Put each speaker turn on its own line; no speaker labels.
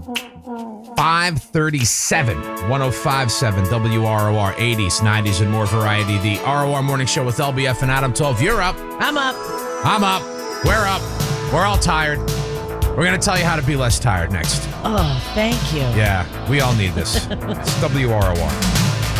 537, 1057 WROR, 80s, 90s, and more variety. The ROR Morning Show with LBF and Adam 12. You're up.
I'm up.
I'm up. We're up. We're all tired. We're going to tell you how to be less tired next.
Oh, thank you.
Yeah, we all need this. It's WROR.